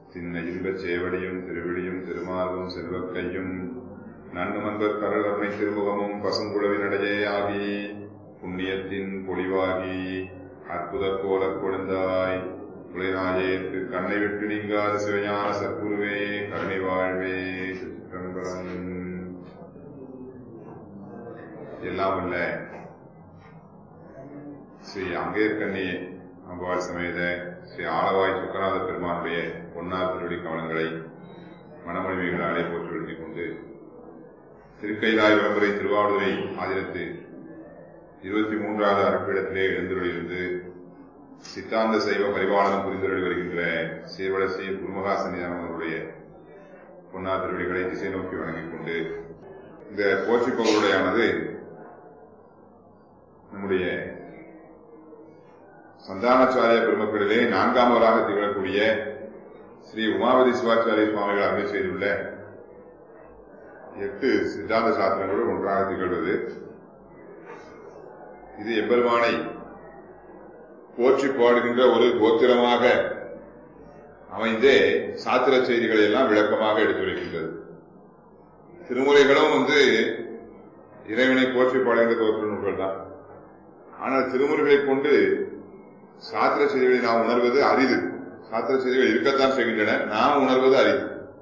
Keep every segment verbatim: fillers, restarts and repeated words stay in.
சின்ன இன்பச் சேவடியும் திருவிழியும் திருமாலும் செல்வக்கையும் நன்னுமன்பர் கருணை திருமுகமும் பசுங்குழவினடையே ஆகி புண்ணியத்தின் பொலிவாகி அற்புத கோலக் கொழுந்தாய் குலைநாயேற்கு கண்ணை விட்டு நீங்காத சிவஞான சற்குருவே கருணை வாழ்வே சிற்றம்பலம். எல்லாம் உள்ள ஸ்ரீ அங்கேற்கண்ணி அம்பாள் சமேத ஸ்ரீ ஆளவாய் சுக்கநாத பெருமானுடைய பொன்னார் திருவடி கவனங்களை மனமொழிமைகளாலே போற்றுவெடுத்திக் கொண்டு திருக்கைலாய விளம்பரை திருவாவூரை ஆதிரத்து இருபத்தி மூன்றாவது அரப்பிடத்திலே எழுந்துள்ளிருந்து சித்தாந்த சைவ பரிபாலனம் புரிந்துள்ளி வருகின்ற சீர்வளசி குருமகா சன்னிதானங்களுடைய பொன்னார் திருவடிகளை திசை நோக்கி வணங்கிக் கொண்டு இந்த போற்றி பகருடையானது நம்முடைய சந்தானாச்சாரிய பெருமக்களிலே நான்காமவராக திகழக்கூடிய ஸ்ரீ உமாவதி சிவாச்சாரிய சுவாமிகள் அருள் செய்துள்ள எட்டு சித்தாந்த சாஸ்திரங்களும் ஒன்றாக திகழ்வது. இது எம்பெருமானை போற்றி பாடுகின்ற ஒரு கோத்திரமாக அமைந்தே சாத்திர செய்திகளை எல்லாம் விளக்கமாக எடுத்துரைக்கின்றது. திருமுறைகளும் வந்து இறைவனை போற்றி பாடுகின்ற தோற்ற நூல்கள் தான். ஆனால் திருமுறைகளை கொண்டு சாத்திர செய்திகளை நாம் உணர்வது அரிது. சாத்திர செய்திகள் இருக்கத்தான் செய்கின்றன, நாம் உணர்வது அரிது.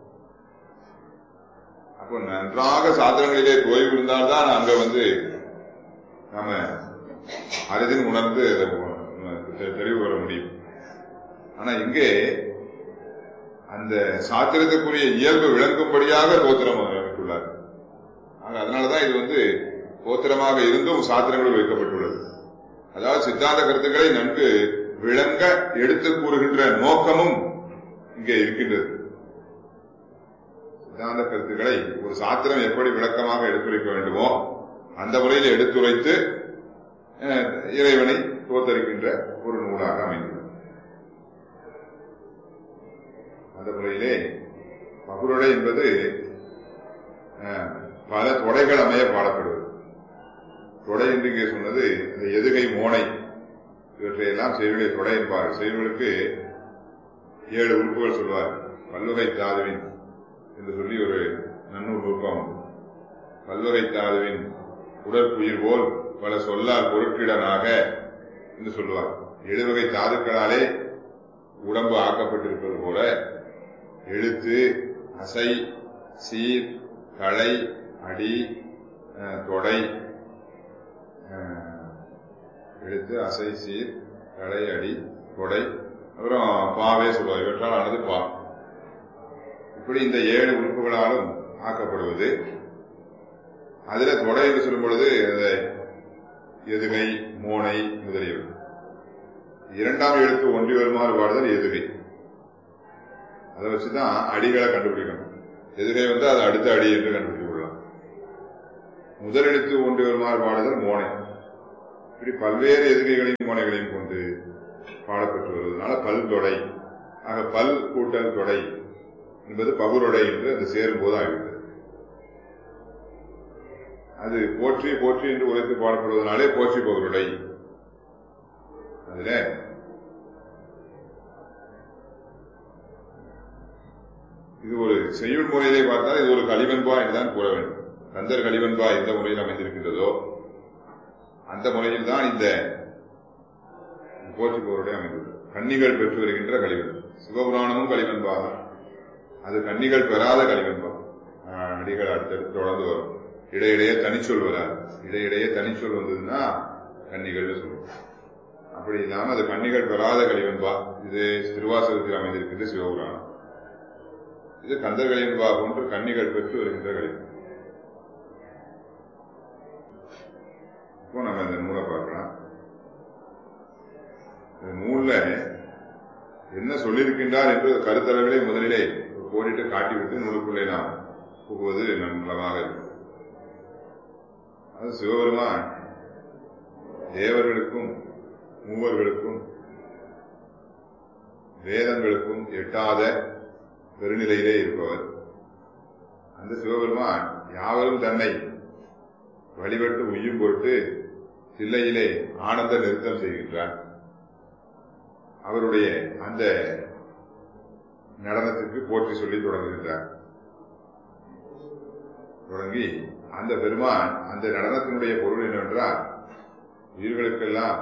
அப்போ நன்றாக சாத்திரங்களிலே ஓய்வு இருந்தால்தான் அங்க வந்து நாம அரிதின் உணர்ந்து தெளிவு வர முடியும். ஆனா இங்கே அந்த சாத்திரத்துக்குரிய இயல்பு விளங்கும்படியாக தோத்திரம் அமைத்துள்ளார். அதனாலதான் இது வந்து தோத்திரமாக இருந்தும் சாத்திரங்கள் வைக்கப்பட்டுள்ளது. அதாவது சித்தாந்த கருத்துக்களை நன்கு விளங்க எடுத்து கூறுகின்ற நோக்கமும் இங்கே இருக்கின்றது. சித்தாந்த கருத்துக்களை ஒரு சாத்திரம் எப்படி விளக்கமாக எடுத்துரைக்க வேண்டுமோ அந்த முறையில் எடுத்துரைத்து இறைவனை தோத்தரிக்கின்ற ஒரு நூலாக அமைந்துள்ளது. அந்த முறையிலே பகுருடை என்பது பல தொடைகள் அமைய பாடப்படுவது. தொடை என்று இங்கே சொன்னது இந்த எதுகை மோனை இவற்றையெல்லாம் செய்வர்களை தொடை என்பார். செய்வர்களுக்கு ஏழு உறுப்புகள் சொல்வார். பல்வகை தாதுவின் என்று சொல்லி ஒரு நன்னூல் நுட்பம். பல்வகை தாதுவின் உடற்புயிர் போல் பல சொல்லால் பொருட்கிடனாக என்று சொல்லுவார். எழுவகை தாதுக்களாலே உடம்பு ஆக்கப்பட்டிருப்பது போல எழுத்து, அசை, சீர், களை, அடி, தொடை, எழுத்து, அசை, சீர், களை, அடி, தொடை, அப்புறம் பாவே சொல்லுவார். இவற்றால் ஆனது பா. இப்படி இந்த ஏழு உறுப்புகளாலும் ஆக்கப்படுவது. அதுல தொடை என்று சொல்லும் பொழுது எதுகை, மோனை முதலியவை. இரண்டாம் எழுத்து ஒன்றி வருமாறு பாடுதல் எதுகை. அதை வச்சுதான் அடிகளை கண்டுபிடிக்கணும். எதுகை வந்து அது அடுத்த அடி என்று கண்டுபிடித்துக் கொள்ளலாம். முதல் எழுத்து ஒன்றி வருமாறு பாடுதல் மோனை. இப்படி பல்வேறு எதுகைகளையும் மோனைகளையும் கொண்டு பாடப்பட்டு வருவதனால பல் தொடை. ஆக பல் கூட்டல் தொடை என்பது பகுருடை என்று அது சேரும் போது ஆகிவிட்டது. அது போற்றி போற்றி என்று உரைத்து பாடப்படுவதனாலே போற்றி பகுருடை. அதுல இது ஒரு செய்யுள் முறையிலே பார்த்தால் இது ஒரு களிவன்பா என்றுதான் கூற வேண்டும். கந்தர் களிவன்பா எந்த முறையில் அமைந்திருக்கின்றதோ அந்த முறையில் தான் இந்த போற்றி பகுருடை அமைந்துள்ளது. கன்னிகள் பெற்று வருகின்ற களிவன்பா. சிவபுராணமும் களிவன்பா தான். அது கன்னிகள் பெறாத களிவன்பா. அடிகள் அடுத்தடுத்து தொடர்ந்து வரும். இடையிடையே தனிச்சொல் வராது. இடையிடையே தனிச்சொல் வந்ததுன்னா கன்னிகள் சொல்லுவோம். அப்படி இல்லாம அது கன்னிகள் பெறாத களிவன்பா. இது திருவாசகத்தில் அமைந்திருக்கின்ற சிவபுராணம். இது கந்தர் களிவன்பா போன்று கன்னிகள் பெற்று வருகின்ற களிவன்பா. இப்போ நம்ம இந்த நூலை பார்க்கலாம். இந்த நூல்ல என்ன சொல்லியிருக்கின்றார் என்று கருத்தளவிலே முதலிலே கோடிட்டு காட்டிவிட்டு நூலுக்குள்ளே நாம் புகுவது நலமாக இருக்கும். அது சிவபெருமான் தேவர்களுக்கும் மூவர்களுக்கும் வேதங்களுக்கும் எட்டாத பெருநிலையிலே இருப்பவர். அந்த சிவபெருமான் யாவரும் தன்னை வழிபட்டு உய்யும் பொருட்டு தில்லையிலே ஆனந்த நிறுத்தம் செய்கின்றார். அவருடைய அந்த நடனத்திற்கு போற்றி சொல்லி தொடங்குகின்றார். தொடங்கி அந்த பெருமான் அந்த நடனத்தினுடைய பொருள் என்னவென்றால், உயிர்களுக்கெல்லாம்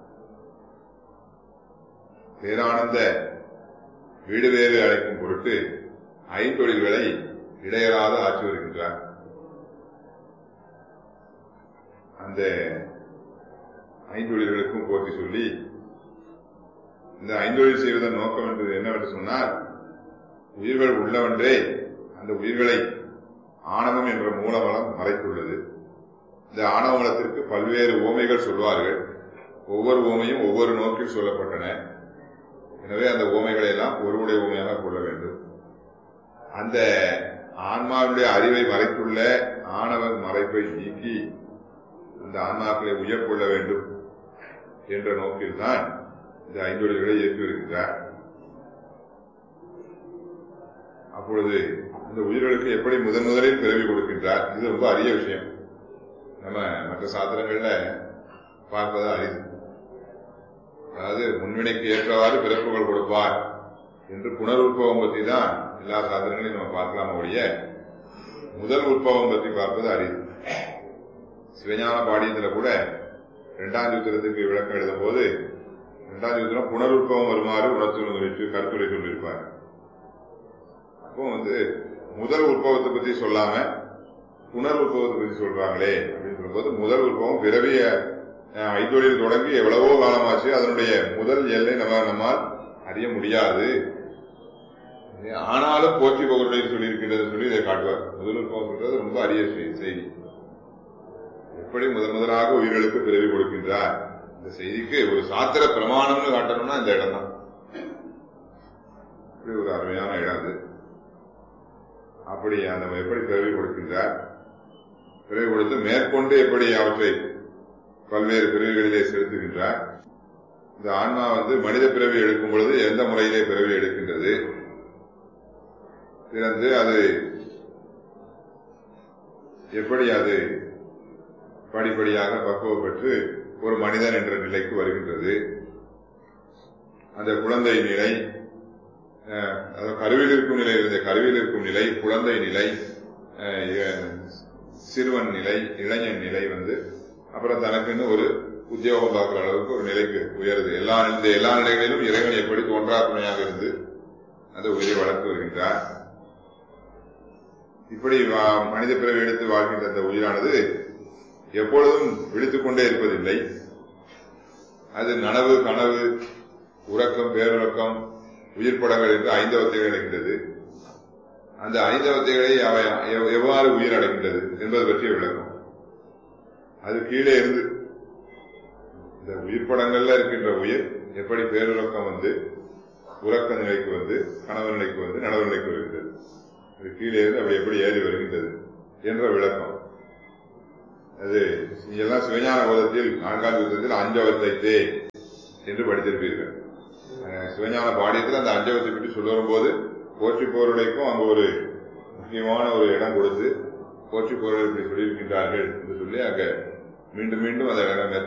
பேரானந்த வீடு வேறு அழைக்கும் பொருட்டு ஐந்தொழில்களை இடையறாது ஆற்றி வருகின்றார். அந்த ஐந்தொழில்களுக்கும் போற்றி சொல்லி, இந்த ஐந்தொழில் செய்வதன் நோக்கம் என்பது என்னவென்று சொன்னால், உயிர்கள் உள்ளவன்றே அந்த உயிர்களை ஆணவம் என்ற மூலமலம் மறைத்துள்ளது. இந்த ஆணவமலத்திற்கு பல்வேறு ஓமைகள் சொல்வார்கள். ஒவ்வொரு ஓமையும் ஒவ்வொரு நோக்கில் சொல்லப்பட்டன. எனவே அந்த ஓமைகளை எல்லாம் ஒருவுடைய ஓமையாக கொள்ள வேண்டும். அந்த ஆன்மாவுடைய அறிவை மறைத்துள்ள ஆணவ மறைப்பை நீக்கி அந்த ஆன்மாக்களை உயர்கொள்ள வேண்டும் என்ற நோக்கில்தான் இந்த ஐந்தொழில்களை இயக்கி வருகின்றார். அப்பொழுது அந்த உயிர்களுக்கு எப்படி முதன் முதலில் பிறவி கொடுக்கின்றார், இது ரொம்ப அரிய விஷயம். நம்ம மற்ற சாத்திரங்கள்ல பார்ப்பது அரிது. அதாவது முன்வினைக்கு ஏற்றவாறு பிறப்புகள் கொடுப்பார் என்று புனருற்பவம் பற்றி தான் எல்லா சாத்திரங்களையும் நம்ம பார்க்கலாம். ஒழிய முதல் உற்பவம் பற்றி பார்ப்பது அரிது. சிவஞான பாடியத்தில் கூட இரண்டாம் சூத்திரத்துக்கு விளக்கம் எழுதும் போது இரண்டாம் சூத்திரம் புனருற்பவம் வருமாறு உணர்த்து கருத்துரை சொல்லியிருப்பார். அப்போ வந்து முதல் உற்பவத்தை பற்றி சொல்லாம புனர் உற்பவத்தை பற்றி சொல்றாங்களே அப்படின்னு சொல்லும்போது, முதல் உற்பவம் பிறவிய ஐந்தொழில் தொடங்கி எவ்வளவோ காலமாச்சு, அதனுடைய முதல் எல்லை நம்ம நம்மால் அறிய முடியாது. ஆனாலும் போற்றி பகருடைய சொல்லி இருக்கின்றது சொல்லி இதை காட்டுவார். முதல் உற்பவம் சொல்றது ரொம்ப அரிய செய்தி. எப்படி முதன் முதலாக உயிர்களுக்கு பிறவி கொடுக்கின்றார், இந்த செய்திக்கு ஒரு சாத்திர பிரமாணம்னு காட்டணும்னா இந்த இடம் தான். இப்படி ஒரு அருமையான இடம் அது. அப்படி அந்த எப்படி பிறவி கொடுக்கின்றார், பிறவி கொடுத்து மேற்கொண்டு எப்படி அவற்றை பல்வேறு பிறவிகளிலே செலுத்துகின்றார். இந்த ஆன்மா வந்து மனித பிறவி எடுக்கும் பொழுது எந்த முறையிலே பிறவி எடுக்கின்றது, பிறந்து அது எப்படி அது படிப்படியாக பக்குவம் பெற்று ஒரு மனிதன் என்ற நிலைக்கு வருகின்றது. அந்த குழந்தை நிலை, கருவில் இருக்கும் நிலை இருந்த கருவில் இருக்கும் நிலை, குழந்தை நிலை, சிறுவன் நிலை, இளைஞன் நிலை வந்து அப்புறம் தனக்குன்னு ஒரு உத்தியோகம் பார்க்கிற அளவுக்கு ஒரு நிலைக்கு உயருது. எல்லா இந்த எல்லா நிலைகளிலும் இறைவன் எப்படி தோன்றா துணையாக இருந்து அந்த உயிரை வளர்த்து வருகின்றார். இப்படி மனித பிறவி எடுத்து வாழ்கின்ற அந்த உயிரானது எப்பொழுதும் விழித்துக் கொண்டே இருப்பதில்லை. அது நனவு, கனவு, உறக்கம், பேருறக்கம், உயிர்ப்படங்கள் என்று ஐந்தவத்தைகள் அடைகின்றது. அந்த ஐந்தவத்தைகளை அவை எவ்வாறு உயிர் அடைகின்றது என்பது பற்றிய விளக்கம். அது கீழே இருந்து இந்த உயிர்ப்படங்கள்ல இருக்கின்ற உயிர் எப்படி பேருறக்கம் வந்து உறக்க நிலைக்கு வந்து கனவு நிலைக்கு வந்து நனவு நிலைக்கு வருகின்றது, அது கீழே இருந்து அப்படி எப்படி ஏறி வருகின்றது என்ற விளக்கம். அது நீங்கெல்லாம் சிவஞான போதத்தில் நான்காம் யுத்தத்தில் அஞ்சவத்தைத்தே என்று படித்திருப்பீர்கள். சிவஞான பாடியத்தில் அந்த அஞ்சவத்தை பற்றி சொல்ல வரும்போது போற்றி போருடைக்கும் அங்கு ஒரு முக்கியமான ஒரு இடம் கொடுத்து போற்றி போரை இப்படி சொல்லியிருக்கின்றார்கள் என்று சொல்லி அங்க மீண்டும் மீண்டும் அந்த இடம்